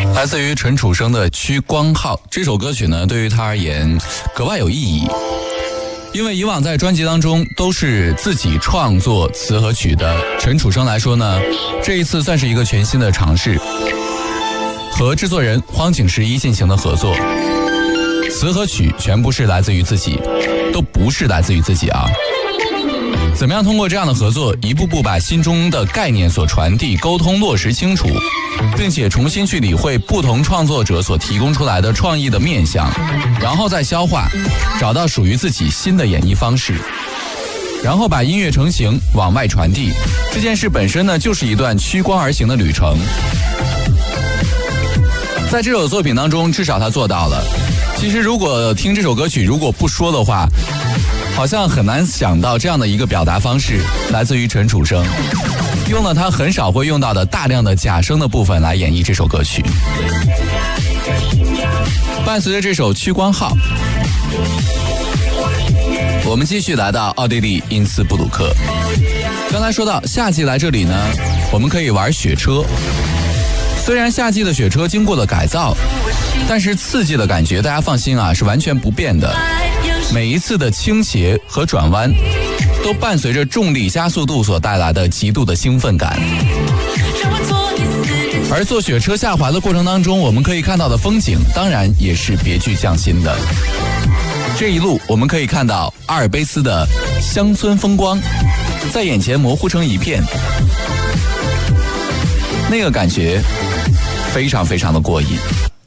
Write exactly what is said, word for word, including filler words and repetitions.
来自于陈楚生的《屈光号》这首歌曲呢，对于他而言格外有意义，因为以往在专辑当中都是自己创作词和曲的陈楚生来说呢，这一次算是一个全新的尝试，和制作人荒井十一进行的合作，词和曲全部是来自于自己，都不是来自于自己啊。怎么样通过这样的合作，一步步把心中的概念所传递、沟通落实清楚，并且重新去理会不同创作者所提供出来的创意的面向，然后再消化，找到属于自己新的演绎方式，然后把音乐成型往外传递。这件事本身呢，就是一段趋光而行的旅程。在这首作品当中，至少他做到了。其实如果听这首歌曲，如果不说的话，好像很难想到这样的一个表达方式来自于陈楚生，用了他很少会用到的大量的假声的部分来演绎这首歌曲。伴随着这首《屈光号》，我们继续来到奥地利因斯布鲁克。刚才说到夏季来这里呢，我们可以玩雪车。虽然夏季的雪车经过了改造，但是刺激的感觉大家放心啊，是完全不变的。每一次的倾斜和转弯都伴随着重力加速度所带来的极度的兴奋感。而坐雪车下滑的过程当中，我们可以看到的风景当然也是别具匠心的。这一路我们可以看到阿尔卑斯的乡村风光在眼前模糊成一片，那个感觉非常非常的过瘾。